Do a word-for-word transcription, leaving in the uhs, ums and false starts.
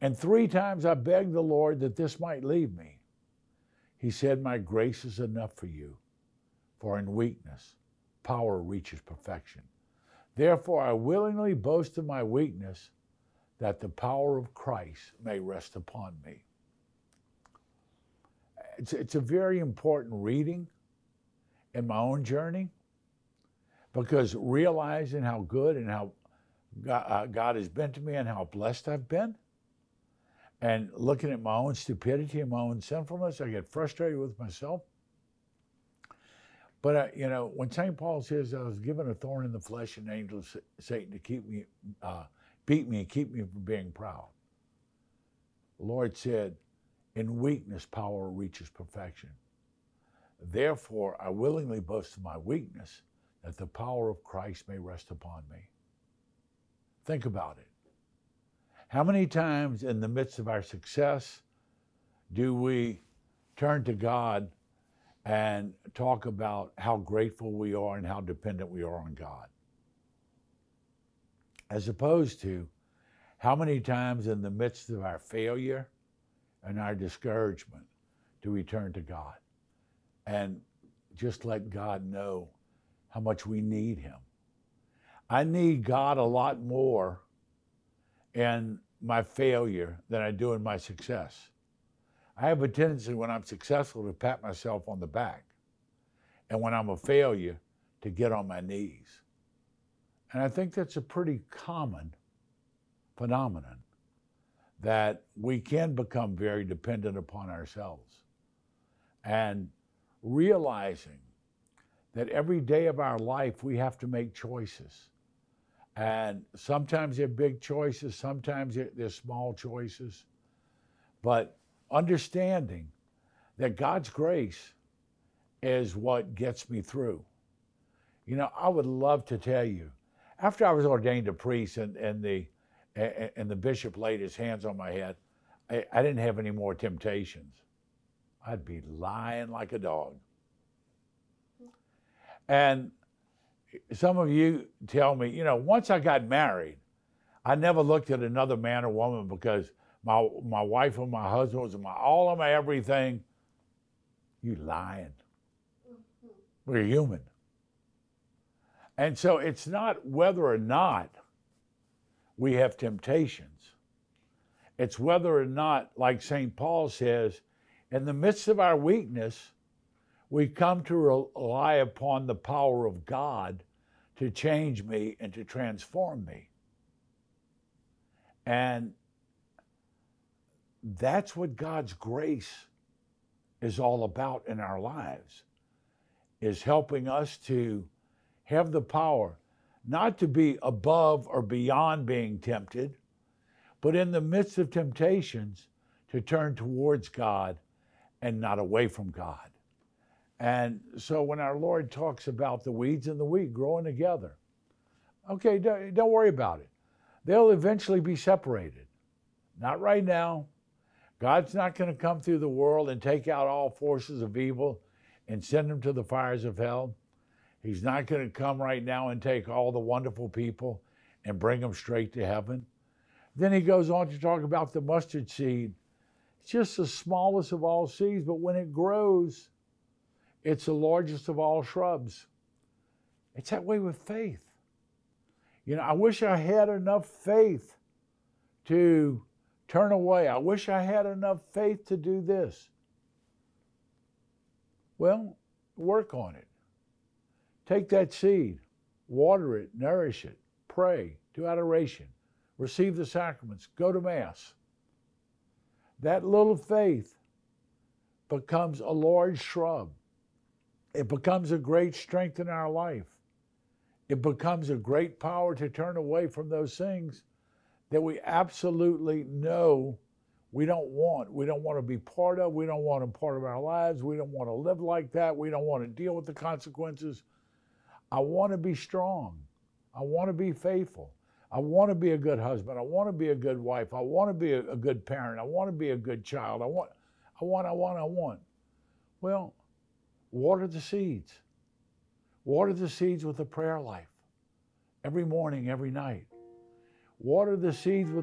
And three times I begged the Lord that this might leave me. He said, my grace is enough for you, for in weakness, power reaches perfection. Therefore, I willingly boast of my weakness, that the power of Christ may rest upon me. It's, it's a very important reading in my own journey, because realizing how good and how God, uh, God has been to me and how blessed I've been, and looking at my own stupidity and my own sinfulness, I get frustrated with myself. But, uh, you know, when Saint Paul says, I was given a thorn in the flesh and an angel of Satan to keep me, uh, beat me and keep me from being proud. The Lord said, in weakness, power reaches perfection. Therefore, I willingly boast of my weakness, that the power of Christ may rest upon me. Think about it. How many times in the midst of our success do we turn to God and talk about how grateful we are and how dependent we are on God? As opposed to how many times in the midst of our failure and our discouragement do we turn to God and just let God know how much we need him. I need God a lot more in my failure than I do in my success. I have a tendency when I'm successful to pat myself on the back, and when I'm a failure to get on my knees. And I think that's a pretty common phenomenon, that we can become very dependent upon ourselves. And realizing that every day of our life we have to make choices. And sometimes they're big choices, sometimes they're small choices. But understanding that God's grace is what gets me through. You know, I would love to tell you, after I was ordained a priest and, and, the, and the bishop laid his hands on my head, I, I didn't have any more temptations. I'd be lying like a dog. And some of you tell me, you know, once I got married, I never looked at another man or woman because my my wife or my husband was my all of my everything. You lying. We're human. And so it's not whether or not we have temptations. It's whether or not, like Saint Paul says, in the midst of our weakness, we come to rely upon the power of God to change me and to transform me. And that's what God's grace is all about in our lives, is helping us to have the power not to be above or beyond being tempted, but in the midst of temptations to turn towards God and not away from God. And so when our Lord talks about the weeds and the wheat growing together, okay, don't, don't worry about it. They'll eventually be separated. Not right now. God's not going to come through the world and take out all forces of evil and send them to the fires of hell. He's not going to come right now and take all the wonderful people and bring them straight to heaven. Then he goes on to talk about the mustard seed. It's just the smallest of all seeds, but when it grows, it's the largest of all shrubs. It's that way with faith. You know, I wish I had enough faith to turn away. I wish I had enough faith to do this. Well, work on it. Take that seed, water it, nourish it, pray, do adoration, receive the sacraments, go to Mass. That little faith becomes a large shrub. It becomes a great strength in our life. It becomes a great power to turn away from those things that we absolutely know we don't want. We don't want to be part of. We don't want them part of our lives. We don't want to live like that. We don't want to deal with the consequences. I want to be strong. I want to be faithful. I want to be a good husband. I want to be a good wife. I want to be a, a good parent. I want to be a good child. I want, I want, I want, I want. Well, water the seeds. Water the seeds with a prayer life. Every morning, every night. Water the seeds with